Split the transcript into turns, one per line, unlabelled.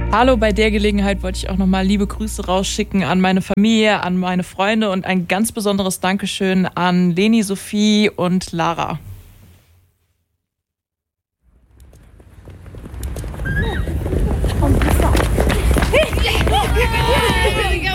Hallo, bei der Gelegenheit wollte ich auch nochmal liebe Grüße rausschicken an meine Familie, an meine Freunde und ein ganz besonderes Dankeschön an Leni, Sophie und Lara.
Komm, bis da.